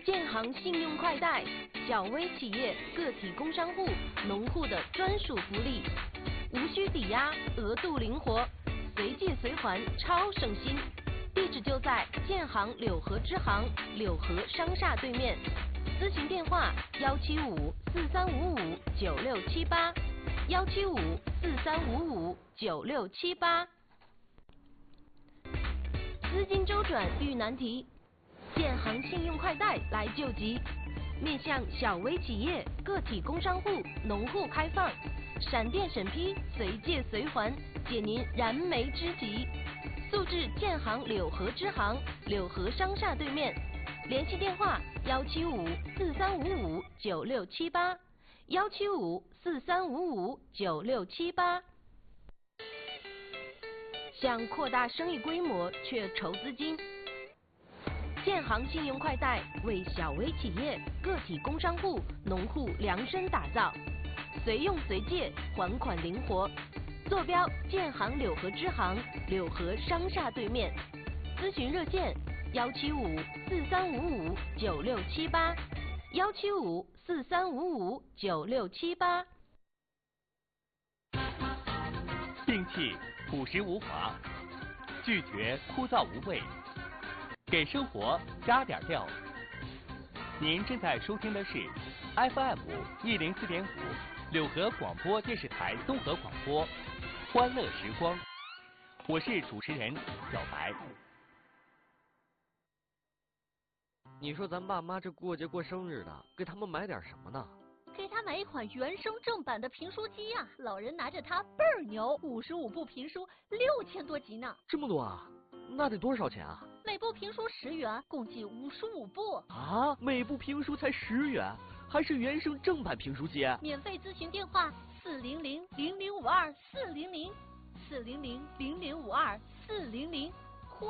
建行信用快贷，小微企业、个体工商户、农户的专属福利，无需抵押，额度灵活，随借随还，超省心。地址就在建行柳河支行柳河商厦对面，咨询电话175-4355-9678，175-4355-9678。资金周转遇难题，建行信用快贷来救急，面向小微企业、个体工商户、农户开放，闪电审批，随借随还，解您燃眉之急。速至建行柳河支行柳河商厦对面，联系电话175-4355-9678，175-4355-9678。想扩大生意规模却筹资金，建行信用快贷为小微企业、个体工商户、农户量身打造，随用随借，还款灵活。坐标建行柳河支行柳河商厦对面，咨询热线175-4355-9678，175-4355-9678。 摒弃朴实无华，拒绝枯燥无味，给生活加点料。您正在收听的是 FM 104.5柳河广播电视台综合广播，欢乐时光，我是主持人小白。 你说咱爸妈这过节过生日的，给他们买点什么呢？ 给他买一款原声正版的评书机呀，老人拿着它倍儿牛，55部评书6000多集呢。 这么多啊？那得多少钱啊？ 每部评书10元，共计55部。 啊，每部评书才10元，还是原声正版评书机？ 免费咨询电话400-0052-400，400-0052-400。